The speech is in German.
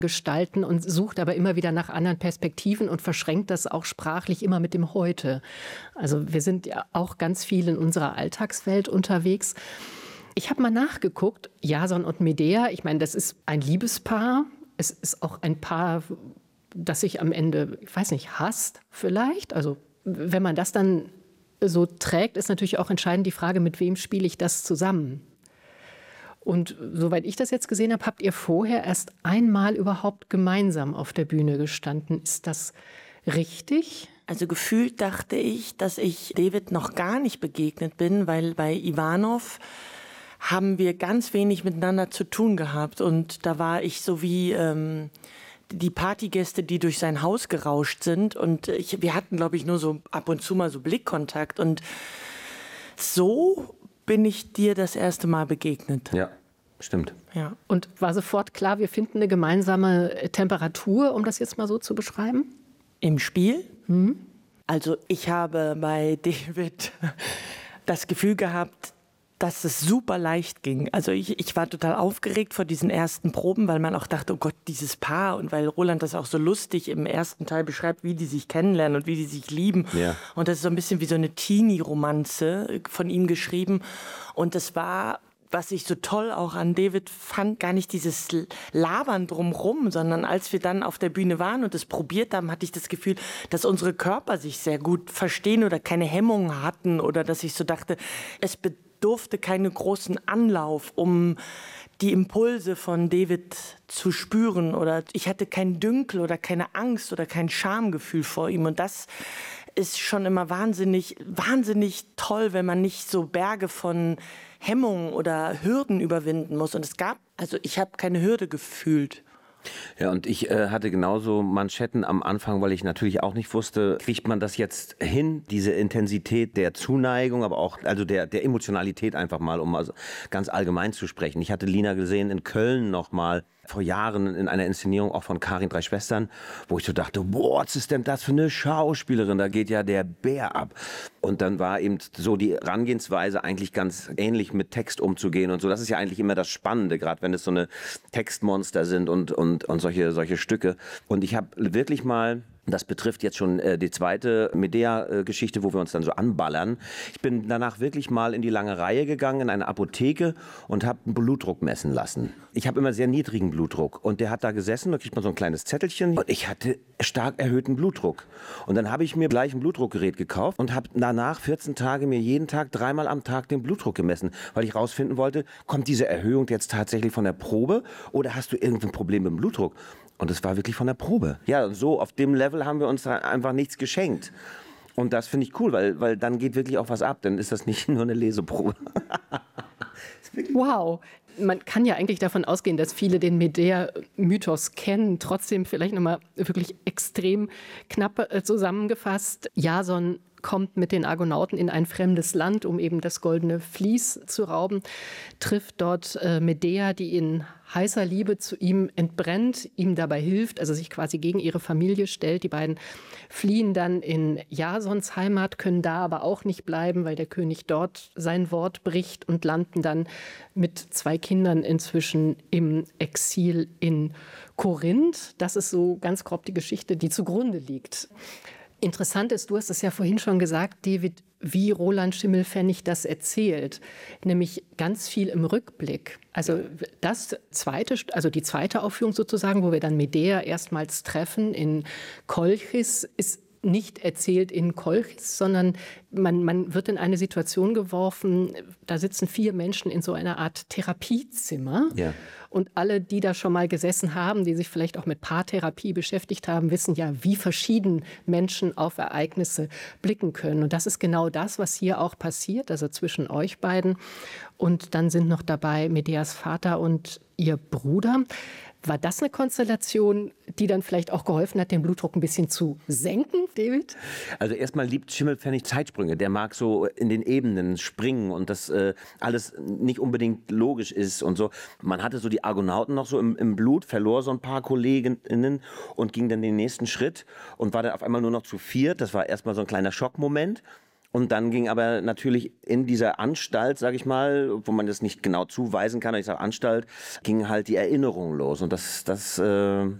gestalten und sucht aber immer wieder nach anderen Perspektiven und verschränkt das auch sprachlich immer mit dem Heute. Also wir sind ja auch ganz viel in unserer Alltagswelt unterwegs. Ich habe mal nachgeguckt, Jason und Medea, ich meine, das ist ein Liebespaar. Es ist auch ein Paar, das sich am Ende, ich weiß nicht, hasst vielleicht. Also wenn man das dann so trägt, ist natürlich auch entscheidend die Frage, mit wem spiele ich das zusammen? Und soweit ich das jetzt gesehen habe, habt ihr vorher erst einmal überhaupt gemeinsam auf der Bühne gestanden. Ist das richtig? Also gefühlt dachte ich, dass ich David noch gar nicht begegnet bin, weil bei Ivanov haben wir ganz wenig miteinander zu tun gehabt. Und da war ich so wie die Partygäste, die durch sein Haus gerauscht sind. Und wir hatten, glaube ich, nur so ab und zu mal so Blickkontakt. Und so bin ich dir das erste Mal begegnet. Ja, stimmt. Ja. Und war sofort klar, wir finden eine gemeinsame Temperatur, um das jetzt mal so zu beschreiben? Im Spiel? Also ich habe bei David das Gefühl gehabt, dass es super leicht ging. Also ich war total aufgeregt vor diesen ersten Proben, weil man auch dachte, oh Gott, dieses Paar, und weil Roland das auch so lustig im ersten Teil beschreibt, wie die sich kennenlernen und wie die sich lieben. Ja. Und das ist so ein bisschen wie so eine Teenie-Romanze von ihm geschrieben. Und das war, was ich so toll auch an David fand, gar nicht dieses Labern drumherum, sondern als wir dann auf der Bühne waren und es probiert haben, hatte ich das Gefühl, dass unsere Körper sich sehr gut verstehen oder keine Hemmungen hatten, oder dass ich so dachte, es bedurfte keinen großen Anlauf, um die Impulse von David zu spüren, oder ich hatte kein Dünkel oder keine Angst oder kein Schamgefühl vor ihm, und das ist schon immer wahnsinnig, wahnsinnig toll, wenn man nicht so Berge von Hemmungen oder Hürden überwinden muss. Und ich habe keine Hürde gefühlt. Ja, und ich hatte genauso Manschetten am Anfang, weil ich natürlich auch nicht wusste, kriegt man das jetzt hin, diese Intensität der Zuneigung, aber auch also der Emotionalität einfach mal, um also ganz allgemein zu sprechen. Ich hatte Lina gesehen in Köln noch mal vor Jahren in einer Inszenierung auch von Karin 3 Schwestern, wo ich so dachte, boah, was ist denn das für eine Schauspielerin, da geht ja der Bär ab. Und dann war eben so die Herangehensweise eigentlich ganz ähnlich, mit Text umzugehen und so. Das ist ja eigentlich immer das Spannende, gerade wenn es so eine Textmonster sind und solche Stücke. Und ich habe wirklich mal, das betrifft jetzt schon die zweite Medea-Geschichte, wo wir uns dann so anballern. Ich bin danach wirklich mal in die lange Reihe gegangen, in eine Apotheke, und habe einen Blutdruck messen lassen. Ich habe immer sehr niedrigen Blutdruck, und der hat da gesessen, da kriegt man so ein kleines Zettelchen, und ich hatte stark erhöhten Blutdruck. Und dann habe ich mir gleich ein Blutdruckgerät gekauft und habe danach 14 Tage mir jeden Tag 3-mal am Tag den Blutdruck gemessen, weil ich rausfinden wollte, kommt diese Erhöhung jetzt tatsächlich von der Probe oder hast du irgendein Problem mit dem Blutdruck? Und es war wirklich von der Probe. Ja, und so auf dem Level haben wir uns einfach nichts geschenkt. Und das finde ich cool, weil dann geht wirklich auch was ab. Dann ist das nicht nur eine Leseprobe. Wow. Man kann ja eigentlich davon ausgehen, dass viele den Medea-Mythos kennen. Trotzdem vielleicht nochmal wirklich extrem knapp zusammengefasst. Jason kommt mit den Argonauten in ein fremdes Land, um eben das goldene Vlies zu rauben, trifft dort Medea, die in heißer Liebe zu ihm entbrennt, ihm dabei hilft, also sich quasi gegen ihre Familie stellt. Die beiden fliehen dann in Jasons Heimat, können da aber auch nicht bleiben, weil der König dort sein Wort bricht, und landen dann mit 2 Kindern inzwischen im Exil in Korinth. Das ist so ganz grob die Geschichte, die zugrunde liegt. Interessant ist, du hast es ja vorhin schon gesagt, David, wie Roland Schimmelpfennig das erzählt, nämlich ganz viel im Rückblick. Also die zweite Aufführung sozusagen, wo wir dann Medea erstmals treffen in Kolchis, ist nicht erzählt in Kolchis, sondern man wird in eine Situation geworfen, da sitzen 4 Menschen in so einer Art Therapiezimmer. Ja. Und alle, die da schon mal gesessen haben, die sich vielleicht auch mit Paartherapie beschäftigt haben, wissen ja, wie verschieden Menschen auf Ereignisse blicken können. Und das ist genau das, was hier auch passiert, also zwischen euch beiden. Und dann sind noch dabei Medeas Vater und ihr Bruder. War das eine Konstellation, die dann vielleicht auch geholfen hat, den Blutdruck ein bisschen zu senken, David? Also erstmal liebt Schimmelpfennig Zeitsprünge. Der mag so in den Ebenen springen und das alles nicht unbedingt logisch ist und so. Man hatte so die Argonauten noch so im Blut, verlor so ein paar Kolleginnen und ging dann den nächsten Schritt und war dann auf einmal nur noch zu 4. Das war erstmal so ein kleiner Schockmoment. Und dann ging aber natürlich in dieser Anstalt, sage ich mal, wo man das nicht genau zuweisen kann, ich sage Anstalt, ging halt die Erinnerung los. Und das